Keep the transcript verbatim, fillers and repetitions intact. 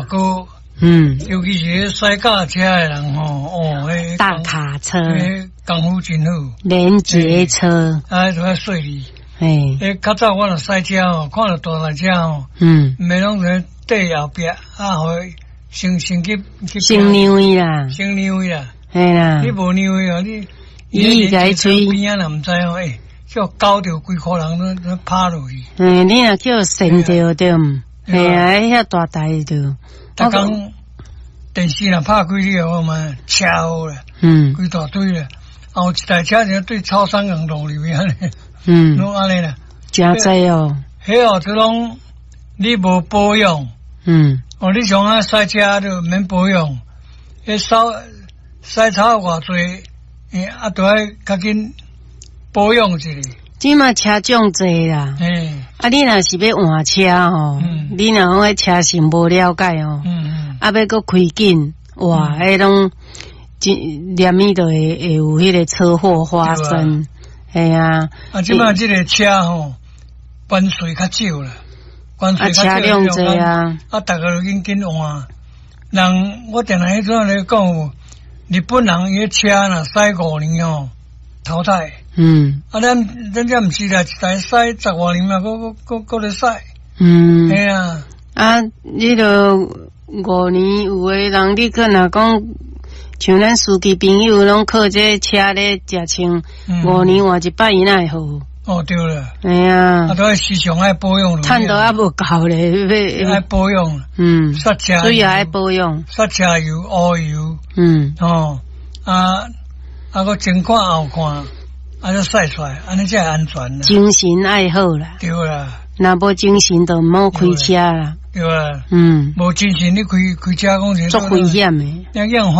高。 嗯， 尤其是驶驾车的人吼，哦，迄大卡车， 迄功夫真好， 连接车， 啊，都要细腻。 嘿， 诶，较早我若驶车吼，看到大台车吼， 嗯， 袂拢在缀后壁，啊，互先先去去先让伊啦， 先让伊啦， 嘿啦， 你无让伊哦，你伊该吹边啊，若毋知哦，诶，叫搞着规颗人都都趴落去。 嗯，你若叫先着对毋？嘿啊，遐大台着。 逐工电视若拍开了，我嘛车好啦， 嗯， 规大堆啦，后一台车就对超三洋路里面安尼， 嗯， 拢安尼啦， 真济哦， 迄哦，就拢你无保养， 嗯， 哦，你像啊驶车就免保养，迄扫驶草偌济，诶，啊，都爱较紧保养一下。 即嘛车种济啦， 诶， 啊，你若是要换车吼， 嗯你若讲迄车型无了解哦， 嗯嗯， 啊，要搁开紧，哇，迄拢真连伊都会会有迄个车祸发生，系啊， 啊，即摆即个车吼，关税较少啦，关税较少， 车辆济啊， 啊，逐个都紧紧换。人我定来迄阵来讲，日本人伊车若驶五年哦，淘汰。 嗯， 啊，咱咱这毋是啦，一台驶十外年嘛，搁搁搁搁咧驶。 嗯， 嘿啊， 啊，你著五年有诶人，你可若讲像咱司机朋友拢靠这车咧食穿，五年换一摆伊哪会好？ 哦对了， 哎呀， 啊都爱时常爱保养， 趁都还无够咧， 要爱保养， 嗯， 刹车所以也爱保养， 刹车油、乌油， 嗯， 哦，啊啊个前看后看，啊都驶出来，安尼才会安全啦。 精神爱好啦， 对啦， 若无精神就毋好开车啦， 对啦， 嗯， 无精神你开开车讲是足危险诶。 那样